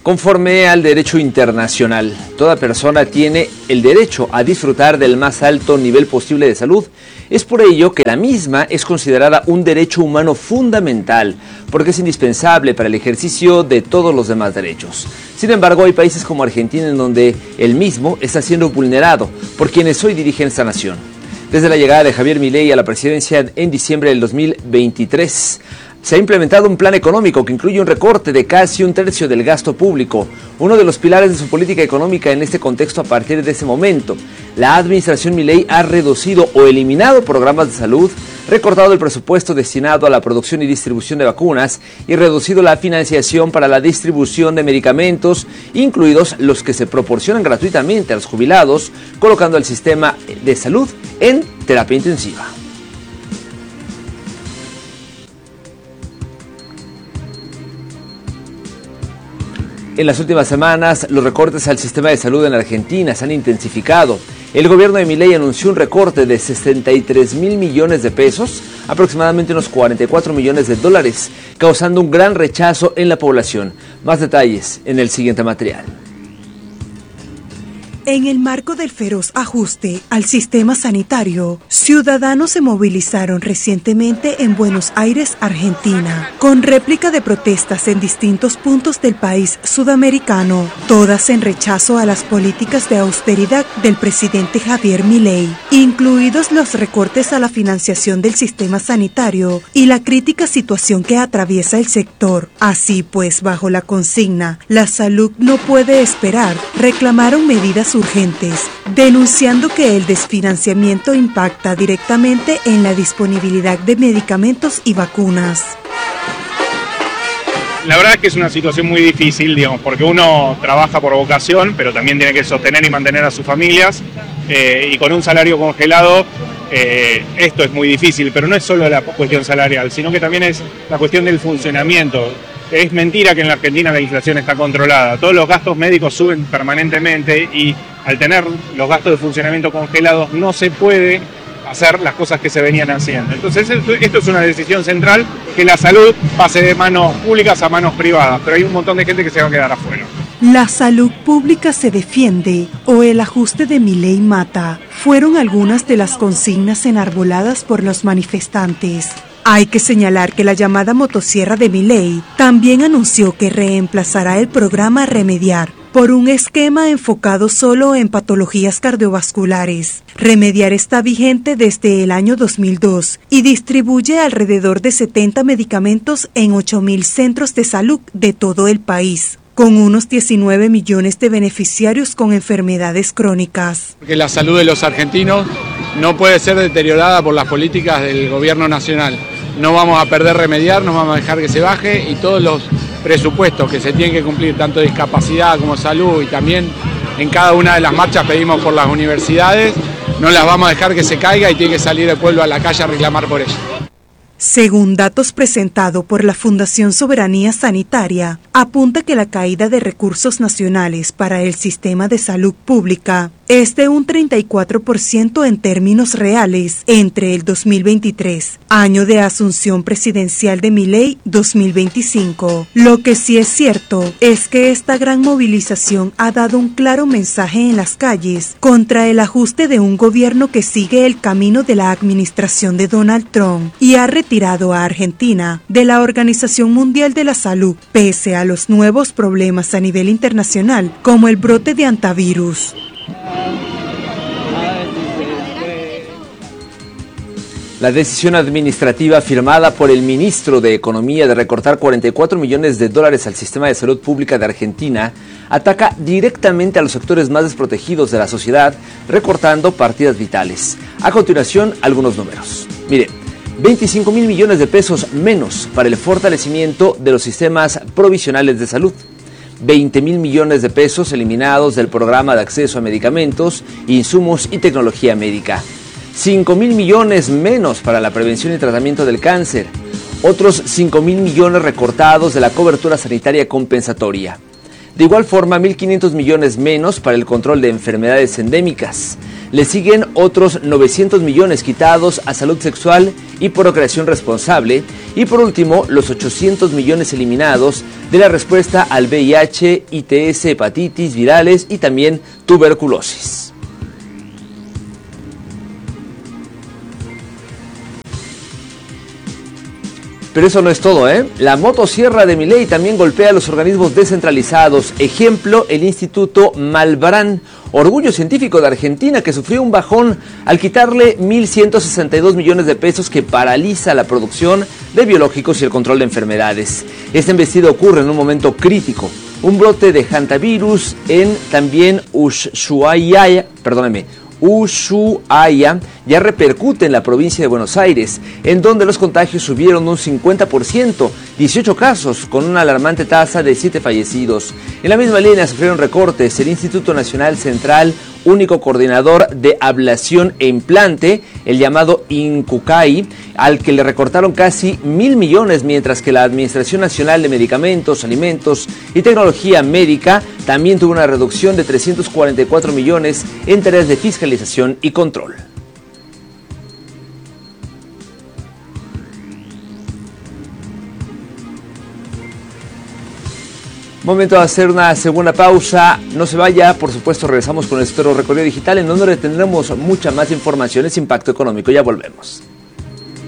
Conforme al derecho internacional, toda persona tiene el derecho a disfrutar del más alto nivel posible de salud. Es por ello que la misma es considerada un derecho humano fundamental, porque es indispensable para el ejercicio de todos los demás derechos. Sin embargo, hay países como Argentina en donde el mismo está siendo vulnerado por quienes hoy dirigen esta nación. Desde la llegada de Javier Milei a la presidencia en diciembre del 2023, se ha implementado un plan económico que incluye un recorte de casi un tercio del gasto público, uno de los pilares de su política económica en este contexto. A partir de ese momento, la administración Milei ha reducido o eliminado programas de salud, recortado el presupuesto destinado a la producción y distribución de vacunas y reducido la financiación para la distribución de medicamentos, incluidos los que se proporcionan gratuitamente a los jubilados, colocando el sistema de salud en terapia intensiva. En las últimas semanas, los recortes al sistema de salud en Argentina se han intensificado. El gobierno de Milei anunció un recorte de 63.000 millones de pesos, aproximadamente unos 44 millones de dólares, causando un gran rechazo en la población. Más detalles en el siguiente material. En el marco del feroz ajuste al sistema sanitario, ciudadanos se movilizaron recientemente en Buenos Aires, Argentina, con réplica de protestas en distintos puntos del país sudamericano, todas en rechazo a las políticas de austeridad del presidente Javier Milei, incluidos los recortes a la financiación del sistema sanitario y la crítica situación que atraviesa el sector. Así pues, bajo la consigna "La salud no puede esperar", reclamaron medidas urgentes, denunciando que el desfinanciamiento impacta directamente en la disponibilidad de medicamentos y vacunas. La verdad es que es una situación muy difícil, digamos, porque uno trabaja por vocación, pero también tiene que sostener y mantener a sus familias, y con un salario congelado, esto es muy difícil, pero no es solo la cuestión salarial, sino que también es la cuestión del funcionamiento. Es mentira que en la Argentina la inflación está controlada. Todos los gastos médicos suben permanentemente y al tener los gastos de funcionamiento congelados no se puede hacer las cosas que se venían haciendo. Entonces esto es una decisión central, que la salud pase de manos públicas a manos privadas, pero hay un montón de gente que se va a quedar afuera. La salud pública se defiende o el ajuste de Milei mata, fueron algunas de las consignas enarboladas por los manifestantes. Hay que señalar que la llamada motosierra de Milei también anunció que reemplazará el programa Remediar por un esquema enfocado solo en patologías cardiovasculares. Remediar está vigente desde el año 2002 y distribuye alrededor de 70 medicamentos en 8.000 centros de salud de todo el país, con unos 19 millones de beneficiarios con enfermedades crónicas. Que la salud de los argentinos no puede ser deteriorada por las políticas del gobierno nacional. No vamos a perder Remediar, no vamos a dejar que se baje, y todos los presupuestos que se tienen que cumplir, tanto de discapacidad como salud, y también en cada una de las marchas pedimos por las universidades, no las vamos a dejar que se caiga y tiene que salir el pueblo a la calle a reclamar por ello. Según datos presentados por la Fundación Soberanía Sanitaria, apunta que la caída de recursos nacionales para el sistema de salud pública es de un 34% en términos reales entre el 2023, año de asunción presidencial de Milei, 2025. Lo que sí es cierto es que esta gran movilización ha dado un claro mensaje en las calles contra el ajuste de un gobierno que sigue el camino de la administración de Donald Trump y ha retirado a Argentina de la Organización Mundial de la Salud, pese a los nuevos problemas a nivel internacional, como el brote de antivirus. La decisión administrativa firmada por el ministro de Economía de recortar 44 millones de dólares al sistema de salud pública de Argentina ataca directamente a los sectores más desprotegidos de la sociedad, recortando partidas vitales. A continuación, algunos números. Mire, 25.000 millones de pesos menos para el fortalecimiento de los sistemas provisionales de salud. 20.000 millones de pesos eliminados del programa de acceso a medicamentos, insumos y tecnología médica. 5.000 millones menos para la prevención y tratamiento del cáncer. Otros 5.000 millones recortados de la cobertura sanitaria compensatoria. De igual forma, 1.500 millones menos para el control de enfermedades endémicas. Le siguen otros 900 millones quitados a salud sexual y procreación responsable. Y por último, los 800 millones eliminados de la respuesta al VIH, ITS, hepatitis virales y también tuberculosis. Pero eso no es todo, ¿eh? La motosierra de Milei también golpea a los organismos descentralizados. Ejemplo, el Instituto Malbrán, orgullo científico de Argentina, que sufrió un bajón al quitarle 1.162 millones de pesos que paraliza la producción de biológicos y el control de enfermedades. Esta embestida ocurre en un momento crítico. Un brote de hantavirus en también Ushuaia ya repercute en la provincia de Buenos Aires, en donde los contagios subieron un 50%, 18 casos, con una alarmante tasa de 7 fallecidos. En la misma línea sufrieron recortes el Instituto Nacional Central, único coordinador de ablación e implante, el llamado INCUCAI, al que le recortaron casi 1.000 millones, mientras que la Administración Nacional de Medicamentos, Alimentos y Tecnología Médica también tuvo una reducción de 344 millones en tareas de fiscalización y control. Momento de hacer una segunda pausa. No se vaya, por supuesto regresamos con nuestro recorrido digital en donde tendremos mucha más información. Es Impacto Económico. Ya volvemos.